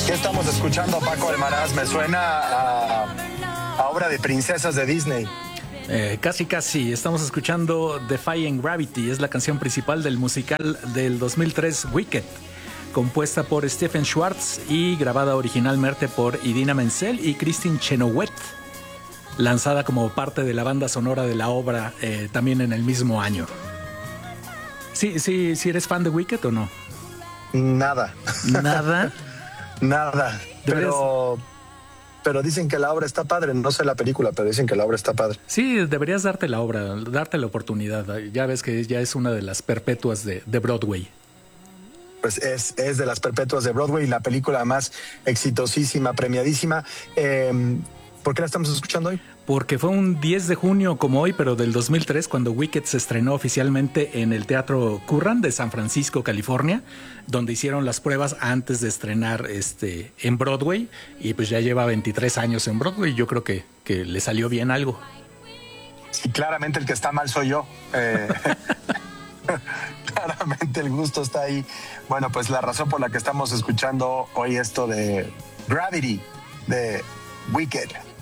¿Qué estamos escuchando, Paco Almaraz? Me suena a obra de princesas de Disney. Casi. Estamos escuchando Defying Gravity. Es la canción principal del musical del 2003 Wicked, compuesta por Stephen Schwartz y grabada originalmente por Idina Menzel y Kristin Chenoweth, lanzada como parte de la banda sonora de la obra también en el mismo año. Sí, ¿eres fan de Wicked o no? Nada. Nada. Pero dicen que la obra está padre. No sé la película, pero dicen que la obra está padre. Sí, deberías darte la obra, darte la oportunidad. Ya ves que ya es una de las perpetuas de Broadway. Pues es de las perpetuas de Broadway, la película más exitosísima, premiadísima. ¿Por qué la estamos escuchando hoy? Porque fue un 10 de junio como hoy, pero del 2003, cuando Wicked se estrenó oficialmente en el Teatro Curran de San Francisco, California, donde hicieron las pruebas antes de estrenar en Broadway, y pues ya lleva 23 años en Broadway, y yo creo que le salió bien algo. Sí, claramente el que está mal soy yo. Claramente el gusto está ahí. Bueno, pues la razón por la que estamos escuchando hoy esto de Gravity, de Wicked.